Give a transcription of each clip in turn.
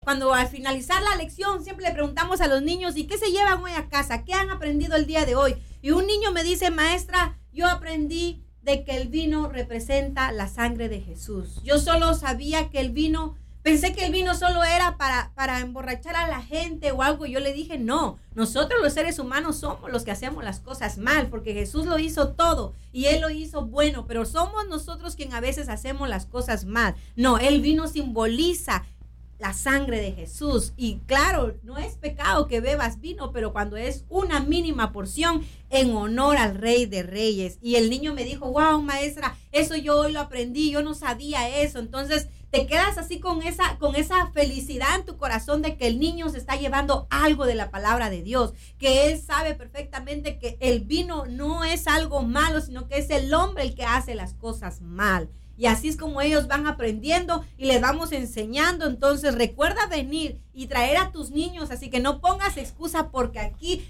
Cuando al finalizar la lección siempre le preguntamos a los niños, ¿y qué se llevan hoy a casa? ¿Qué han aprendido el día de hoy? Y un niño me dice, maestra, yo aprendí de que el vino representa la sangre de Jesús. Yo solo sabía que el vino, pensé que el vino solo era para emborrachar a la gente o algo. Yo le dije, no, nosotros los seres humanos somos los que hacemos las cosas mal, porque Jesús lo hizo todo y Él lo hizo bueno, pero somos nosotros quien a veces hacemos las cosas mal. No, el vino simboliza la sangre de Jesús. Y claro, no es pecado que bebas vino, pero cuando es una mínima porción en honor al Rey de Reyes. Y el niño me dijo, wow, maestra, eso yo hoy lo aprendí, yo no sabía eso. Entonces te quedas así con esa felicidad en tu corazón de que el niño se está llevando algo de la palabra de Dios, que él sabe perfectamente que el vino no es algo malo, sino que es el hombre el que hace las cosas mal. Y así es como ellos van aprendiendo y les vamos enseñando. Entonces recuerda venir y traer a tus niños, así que no pongas excusa, porque aquí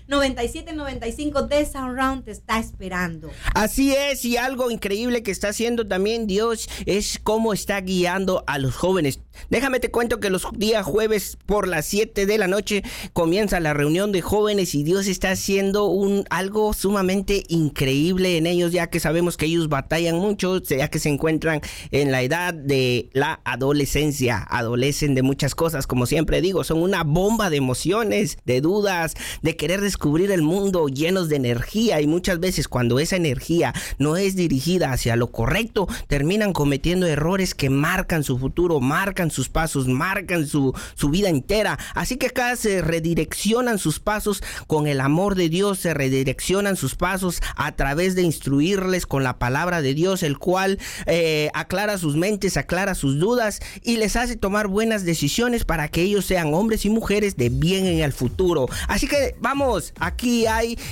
97.95 de Sound te está esperando. Así es, y algo increíble que está haciendo también Dios es cómo está guiando a los jóvenes. Déjame te cuento que los días jueves por las 7 de la noche comienza la reunión de jóvenes y Dios está haciendo algo sumamente increíble en ellos, ya que sabemos que ellos batallan mucho, ya que se encuentran en la edad de la adolescencia, adolecen de muchas cosas, como siempre digo, son una bomba de emociones, de dudas, de querer descubrir el mundo, llenos de energía, y muchas veces cuando esa energía no es dirigida hacia lo correcto, terminan cometiendo errores que marcan su futuro, marcan sus pasos, marcan su vida entera. Así que acá se redireccionan sus pasos con el amor de Dios, se redireccionan sus pasos a través de instruirles con la palabra de Dios, el cual aclara sus mentes, aclara sus dudas y les hace tomar buenas decisiones para que ellos sean hombres y mujeres de bien en el futuro. Así que vamos, aquí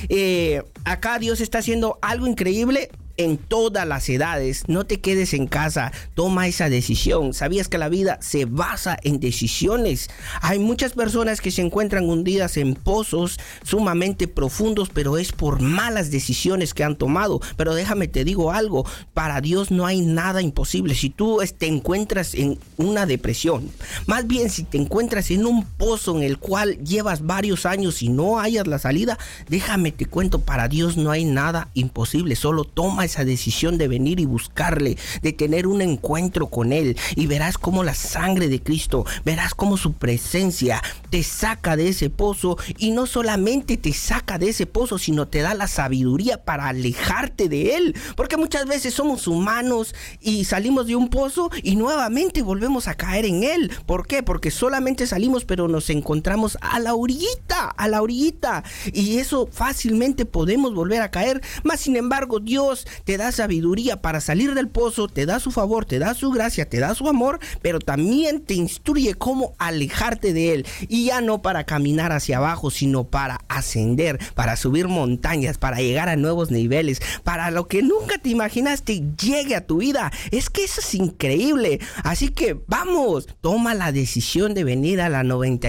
acá Dios está haciendo algo increíble en todas las edades. No te quedes en casa, toma esa decisión. ¿Sabías que la vida se basa en decisiones? Hay muchas personas que se encuentran hundidas en pozos sumamente profundos, pero es por malas decisiones que han tomado. Pero déjame te digo algo, para Dios no hay nada imposible. Si tú te encuentras en una depresión, más bien si te encuentras en un pozo en el cual llevas varios años y no hayas la salida, déjame te cuento, para Dios no hay nada imposible. Solo toma esa decisión de venir y buscarle, de tener un encuentro con Él, y verás cómo la sangre de Cristo, verás cómo su presencia te saca de ese pozo, y no solamente te saca de ese pozo, sino te da la sabiduría para alejarte de Él, porque muchas veces somos humanos y salimos de un pozo y nuevamente volvemos a caer en él. ¿Por qué? Porque solamente salimos, pero nos encontramos a la orillita, y eso fácilmente podemos volver a caer. Mas sin embargo, Dios te da sabiduría para salir del pozo, te da su favor, te da su gracia, te da su amor, pero también te instruye cómo alejarte de Él, y ya no para caminar hacia abajo, sino para ascender, para subir montañas, para llegar a nuevos niveles, para lo que nunca te imaginaste llegue a tu vida. Es que eso es increíble. Así que vamos, toma la decisión de venir a la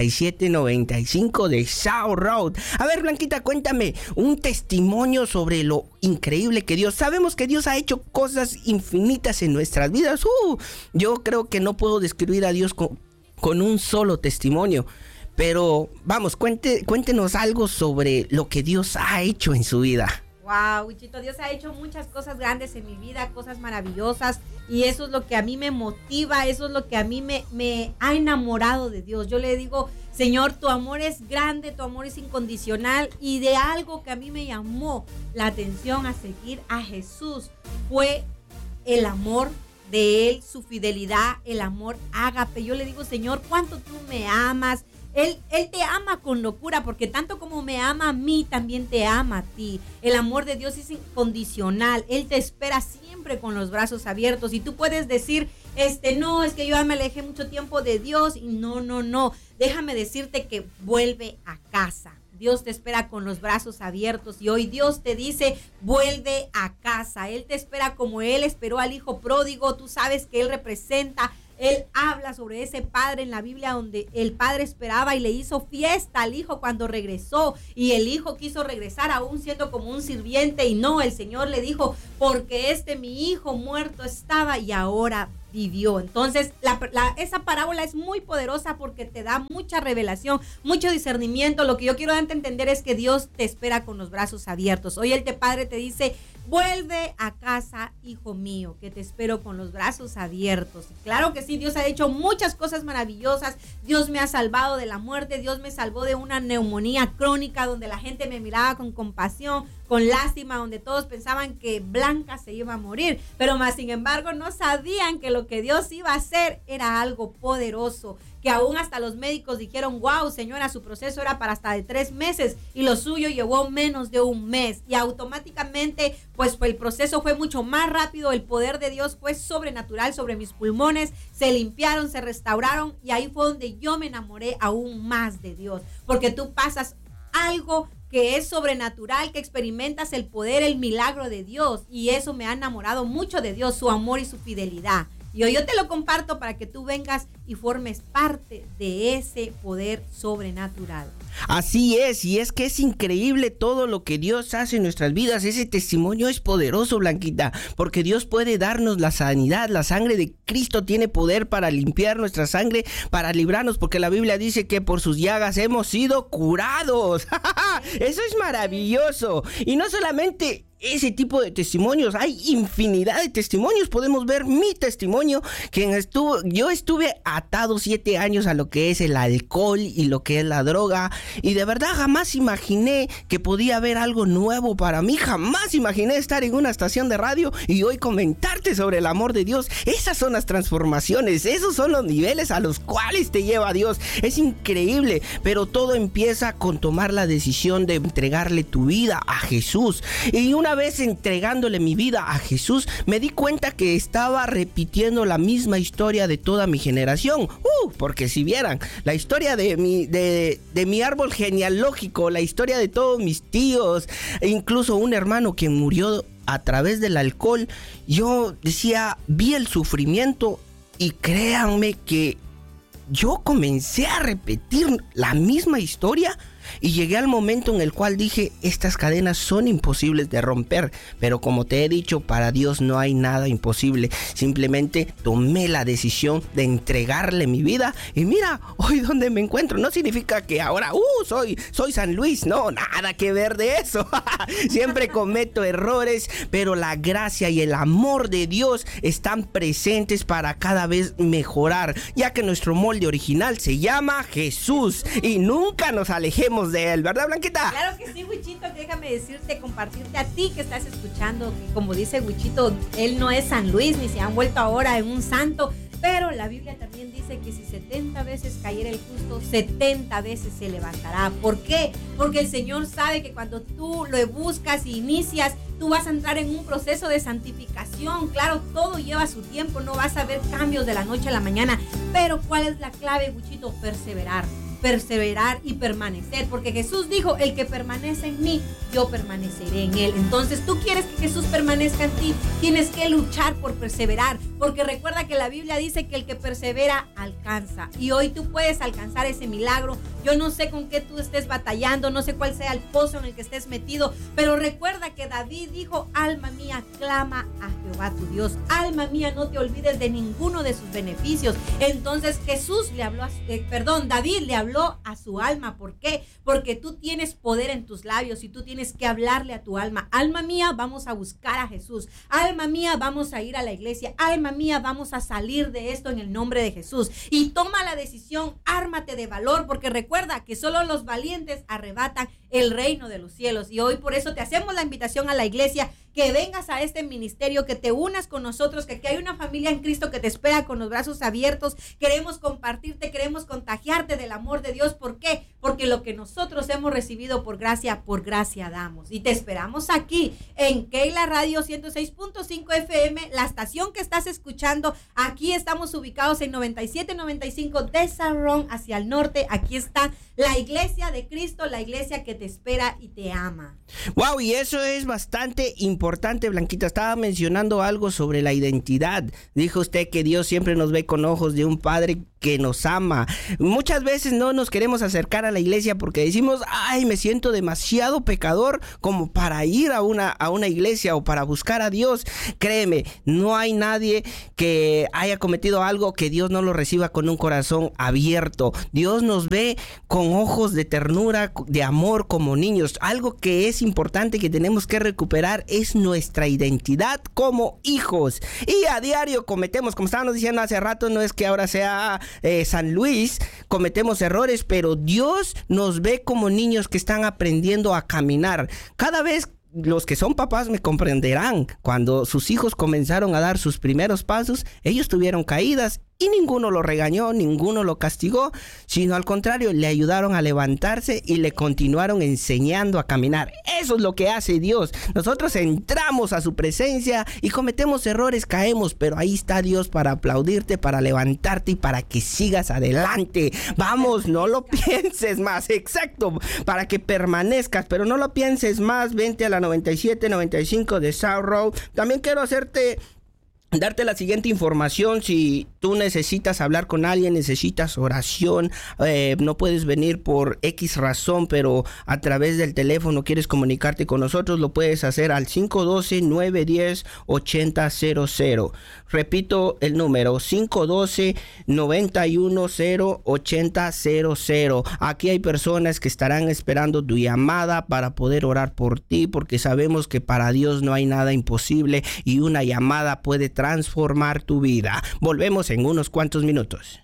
97.95 de South Road. A ver, Blanquita, cuéntame un testimonio sobre lo increíble que Dios. Sabemos que Dios ha hecho cosas infinitas en nuestras vidas. Yo creo que no puedo describir a Dios con un solo testimonio. Pero vamos, cuéntenos algo sobre lo que Dios ha hecho en su vida. Wow, Wichito, Dios ha hecho muchas cosas grandes en mi vida, cosas maravillosas, y eso es lo que a mí me motiva, eso es lo que a mí me ha enamorado de Dios. Yo le digo, Señor, tu amor es grande, tu amor es incondicional, y de algo que a mí me llamó la atención a seguir a Jesús fue el amor de Él, su fidelidad, el amor ágape. Yo le digo, Señor, ¿cuánto tú me amas? Él te ama con locura, porque tanto como me ama a mí, también te ama a ti. El amor de Dios es incondicional. Él te espera siempre con los brazos abiertos. Y tú puedes decir, no, es que yo ya me alejé mucho tiempo de Dios. Y no. Déjame decirte que vuelve a casa. Dios te espera con los brazos abiertos, y hoy Dios te dice, vuelve a casa. Él te espera como Él esperó al hijo pródigo. Tú sabes que Él representa, Él habla sobre ese padre en la Biblia donde el padre esperaba y le hizo fiesta al hijo cuando regresó, y el hijo quiso regresar aún siendo como un sirviente, y no, el Señor le dijo, porque mi hijo muerto estaba y ahora vivió. Entonces, esa parábola es muy poderosa porque te da mucha revelación, mucho discernimiento. Lo que yo quiero darte a entender es que Dios te espera con los brazos abiertos. Hoy el Padre te dice: vuelve a casa, hijo mío, que te espero con los brazos abiertos. Claro que sí, Dios ha hecho muchas cosas maravillosas. Dios me ha salvado de la muerte, Dios me salvó de una neumonía crónica donde la gente me miraba con compasión, con lástima, donde todos pensaban que Blanca se iba a morir, pero más sin embargo no sabían que lo que Dios iba a hacer era algo poderoso, que aún hasta los médicos dijeron: wow, señora, su proceso era para hasta de 3 meses y lo suyo llevó menos de 1 mes, y automáticamente pues el proceso fue mucho más rápido. El poder de Dios fue sobrenatural sobre mis pulmones, se limpiaron, se restauraron, y ahí fue donde yo me enamoré aún más de Dios, porque tú pasas algo que es sobrenatural, que experimentas el poder, el milagro de Dios, y eso me ha enamorado mucho de Dios, su amor y su fidelidad. Y hoy yo te lo comparto para que tú vengas y formes parte de ese poder sobrenatural. Así es, y es que es increíble todo lo que Dios hace en nuestras vidas. Ese testimonio es poderoso, Blanquita, porque Dios puede darnos la sanidad. La sangre de Cristo tiene poder para limpiar nuestra sangre, para librarnos, porque la Biblia dice que por sus llagas hemos sido curados. Eso es maravilloso. Y no solamente ese tipo de testimonios, hay infinidad de testimonios. Podemos ver mi testimonio, que yo estuve atado 7 años a lo que es el alcohol y lo que es la droga, y de verdad jamás imaginé que podía haber algo nuevo para mí. Jamás imaginé estar en una estación de radio y hoy comentarte sobre el amor de Dios. Esas son las transformaciones, esos son los niveles a los cuales te lleva Dios. Es increíble, pero todo empieza con tomar la decisión de entregarle tu vida a Jesús. Y una vez entregándole mi vida a Jesús, me di cuenta que estaba repitiendo la misma historia de toda mi generación. Porque si vieran la historia de mi árbol genealógico, la historia de todos mis tíos, e incluso un hermano que murió a través del alcohol, yo decía, vi el sufrimiento, y créanme que yo comencé a repetir la misma historia. Y llegué al momento en el cual dije: estas cadenas son imposibles de romper. Pero como te he dicho, para Dios no hay nada imposible. Simplemente tomé la decisión de entregarle mi vida. Y mira, hoy donde me encuentro. No significa que ahora soy San Luis. No, nada que ver de eso. Siempre cometo errores, pero la gracia y el amor de Dios están presentes para cada vez mejorar, ya que nuestro molde original se llama Jesús, y nunca nos alejemos de él, ¿verdad, Blanquita? Claro que sí, Huichito. Déjame decirte, compartirte a ti que estás escuchando, que como dice Huichito, él no es San Luis, ni se han vuelto ahora en un santo, pero la Biblia también dice que si 70 veces cayera el justo, 70 veces se levantará. ¿Por qué? Porque el Señor sabe que cuando tú lo buscas y inicias, tú vas a entrar en un proceso de santificación. Claro, todo lleva su tiempo, no vas a ver cambios de la noche a la mañana, pero ¿cuál es la clave, Huichito? Perseverar y permanecer, porque Jesús dijo: el que permanece en mí, yo permaneceré en él. Entonces, tú quieres que Jesús permanezca en ti, tienes que luchar por perseverar, porque recuerda que la Biblia dice que el que persevera alcanza, y hoy tú puedes alcanzar ese milagro. Yo no sé con qué tú estés batallando, no sé cuál sea el pozo en el que estés metido, pero recuerda que David dijo: alma mía, clama a Jehová tu Dios, alma mía, no te olvides de ninguno de sus beneficios. Entonces David le habló a su alma. ¿Por qué? Porque tú tienes poder en tus labios y tú tienes que hablarle a tu alma: alma mía, vamos a buscar a Jesús, alma mía, vamos a ir a la iglesia, alma mía, vamos a salir de esto en el nombre de Jesús. Y toma la decisión, ármate de valor, porque recuerda que solo los valientes arrebatan el reino de los cielos. Y hoy por eso te hacemos la invitación a la iglesia, que vengas a este ministerio, que te unas con nosotros, que aquí hay una familia en Cristo que te espera con los brazos abiertos. Queremos compartirte, queremos contagiarte del amor de Dios. ¿Por qué? Porque lo que nosotros hemos recibido por gracia damos. Y te esperamos aquí en Keila Radio 106.5 FM, la estación que estás escuchando. Aquí estamos ubicados en 9795 de Sarrón, hacia el norte. Aquí está la iglesia de Cristo, la iglesia que te espera y te ama. Wow, y eso es bastante importante, Blanquita. Estaba mencionando algo sobre la identidad. Dijo usted que Dios siempre nos ve con ojos de un padre que nos ama. Muchas veces no nos queremos acercar a la iglesia porque decimos, ay, me siento demasiado pecador como para ir a una iglesia o para buscar a Dios. Créeme, no hay nadie que haya cometido algo que Dios no lo reciba con un corazón abierto. Dios nos ve con ojos de ternura, de amor como niños. Algo que es importante que tenemos que recuperar es nuestra identidad como hijos. Y a diario cometemos, como estábamos diciendo hace rato, no es que ahora sea San Luis, cometemos errores, pero Dios nos ve como niños que están aprendiendo a caminar. Cada vez los que son papás me comprenderán, cuando sus hijos comenzaron a dar sus primeros pasos, ellos tuvieron caídas y ninguno lo regañó, ninguno lo castigó, sino al contrario, le ayudaron a levantarse y le continuaron enseñando a caminar. Eso es lo que hace Dios. Nosotros entramos a su presencia y cometemos errores, caemos, pero ahí está Dios para aplaudirte, para levantarte y para que sigas adelante. Vamos, no lo pienses más, exacto, para que permanezcas, pero no lo pienses más. Vente a la 9795 de South Road. También quiero darte la siguiente información. Si tú necesitas hablar con alguien, necesitas oración, no puedes venir por X razón, pero a través del teléfono quieres comunicarte con nosotros, lo puedes hacer al 512-910-8000. Repito el número, 512-910-8000. Aquí hay personas que estarán esperando tu llamada para poder orar por ti, porque sabemos que para Dios no hay nada imposible y una llamada puede transformar tu vida. Volvemos en unos cuantos minutos.